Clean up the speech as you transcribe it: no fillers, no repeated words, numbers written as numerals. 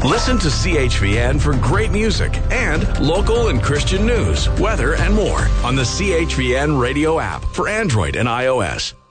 Listen to CHVN for great music and local and Christian news, weather, and more on the CHVN radio app for Android and iOS.